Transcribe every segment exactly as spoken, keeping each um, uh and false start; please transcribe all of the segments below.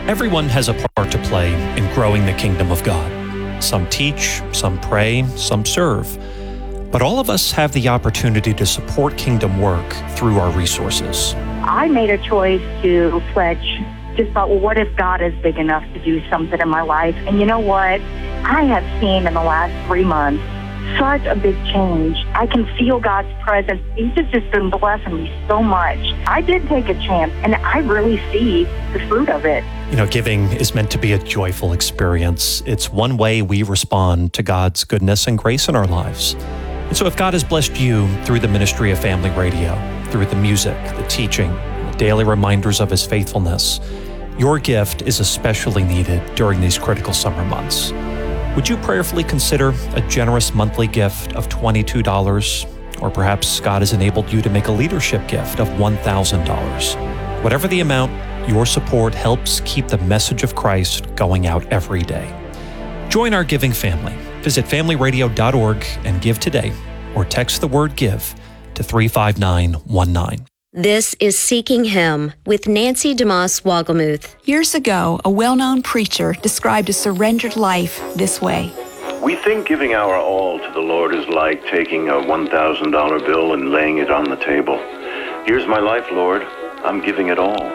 Everyone has a part to play in growing the kingdom of God. Some teach, some pray, some serve. But all of us have the opportunity to support kingdom work through our resources. I made a choice to pledge. Just thought, well, what if God is big enough to do something in my life? And you know what? I have seen in the last three months such a big change. I can feel God's presence. He's just been blessing me so much. I did take a chance, and I really see the fruit of it. You know, giving is meant to be a joyful experience. It's one way we respond to God's goodness and grace in our lives. And so if God has blessed you through the ministry of Family Radio, through the music, the teaching, the daily reminders of His faithfulness, your gift is especially needed during these critical summer months. Would you prayerfully consider a generous monthly gift of twenty-two dollars? Or perhaps God has enabled you to make a leadership gift of one thousand dollars. Whatever the amount, your support helps keep the message of Christ going out every day. Join our giving family. Visit family radio dot org and give today, or text the word GIVE to three five nine one nine. This is Seeking Him with Nancy DeMoss Wogelmuth. Years ago, a well-known preacher described a surrendered life this way. We think giving our all to the Lord is like taking a one thousand dollar bill and laying it on the table. Here's my life, Lord. I'm giving it all.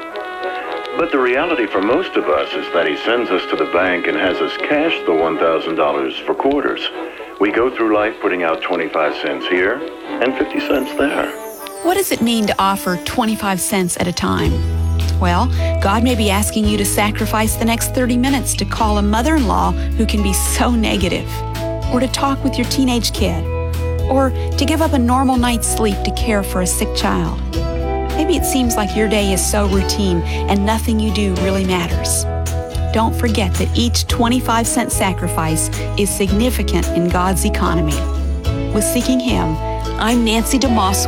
But the reality for most of us is that He sends us to the bank and has us cash the one thousand dollars for quarters. We go through life putting out twenty-five cents here and fifty cents there. What does it mean to offer twenty-five cents at a time? Well, God may be asking you to sacrifice the next thirty minutes to call a mother-in-law who can be so negative, or to talk with your teenage kid, or to give up a normal night's sleep to care for a sick child. Maybe it seems like your day is so routine and nothing you do really matters. Don't forget that each twenty-five cent sacrifice is significant in God's economy. With Seeking Him, I'm Nancy DeMoss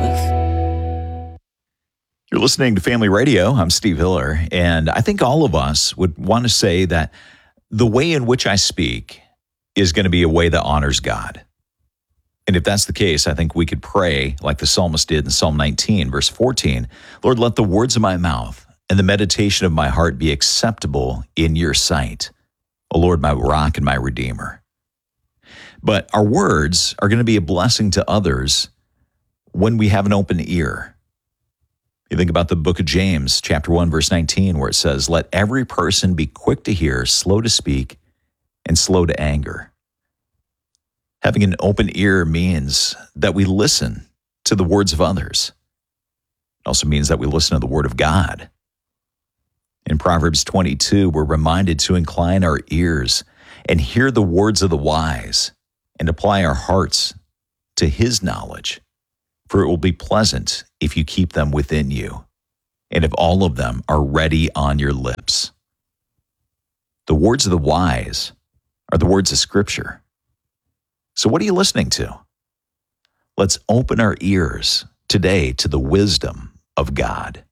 Wogelmuth. You're listening to Family Radio. I'm Steve Hiller, and I think all of us would want to say that the way in which I speak is going to be a way that honors God. And if that's the case, I think we could pray like the psalmist did in Psalm nineteen, verse fourteen, Lord, let the words of my mouth and the meditation of my heart be acceptable in your sight, O Lord, my rock and my redeemer. But our words are going to be a blessing to others when we have an open ear. You think about the book of James, chapter one, verse nineteen, where it says, let every person be quick to hear, slow to speak, and slow to anger. Having an open ear means that we listen to the words of others. It also means that we listen to the word of God. In Proverbs twenty-two, we're reminded to incline our ears and hear the words of the wise, and apply our hearts to His knowledge, for it will be pleasant if you keep them within you, and if all of them are ready on your lips. The words of the wise are the words of Scripture. So what are you listening to? Let's open our ears today to the wisdom of God.